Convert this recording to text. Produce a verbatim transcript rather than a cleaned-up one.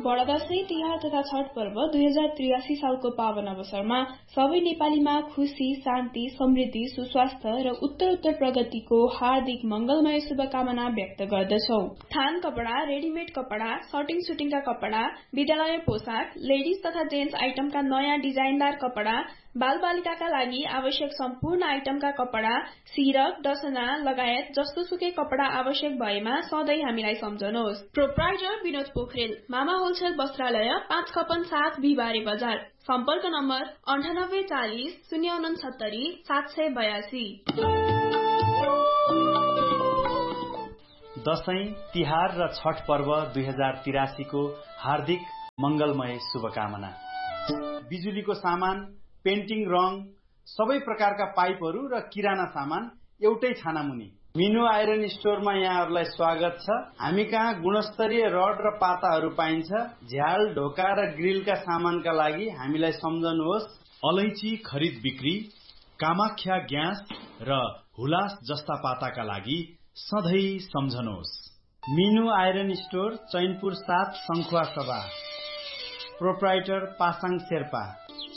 बडा दशैं, तिहार तथा छठ पर्व दुई हजार त्रियासी सालको पावन अवसरमा सबै नेपालीमा खुशी, शान्ति, समृद्धि, सुस्वास्थ्य र उत्तरोत्तर प्रगतिको हार्दिक मंगलमय शुभकामना व्यक्त गर्दछौ। थान कपडा, रेडीमेड कपडा, सर्टिङ सुटिङका कपडा, विद्यालय पोशाक, लेडिज तथा जेन्ट्स आइटमका नयाँ डिजाइनदार कपडा, बाल बालिकाका लागि आवश्यक सम्पूर्ण आइटमका कपडा, सिरक, डसना लगायत जस्तो सुकै कपडा आवश्यक भएमा सधैँ हामीलाई सम्झनुहोस्। प्रोप्राइटर विनोद पोखरेल, मामा होलसेल वस्त्रालय, पाँच खपन सात बिहिबारे बजार। सम्पर्क नम्बर अन्ठानब्बे चालिस शून्य उनसत्तरी सात सय बयासी। दशैं, तिहार र छठ पर्व दुई हजार तिरासीको हार्दिक मंगलमय शुभकामना। बिजुलीको सामान, पेन्टिङ, रङ, सबै प्रकारका पाइपहरू र किराना सामान एउटै छानामुनि। मिनु आइरन स्टोरमा यहाँहरूलाई स्वागत छ। हामी कहाँ गुणस्तरीय रड र पाताहरू पाइन्छ। झ्याल, ढोका र ग्रिलका सामानका लागि हामीलाई सम्झनुहोस्। अलैची खरिद बिक्री, कामाख्या ग्यास र हुलास जस्ता पाताका लागि सधैँ सम्झनुहोस्। मिनु आइरन स्टोर, चैनपुर सात, सङ्खुवा सभा। प्रोप्राइटर पासाङ शेर्पा।